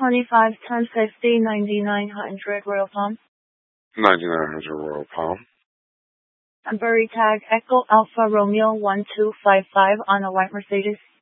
25, 10, 50, 9900 Royal Palm. 9900 Royal Palm. Number tag Echo Alpha Romeo 1255 on a white Mercedes.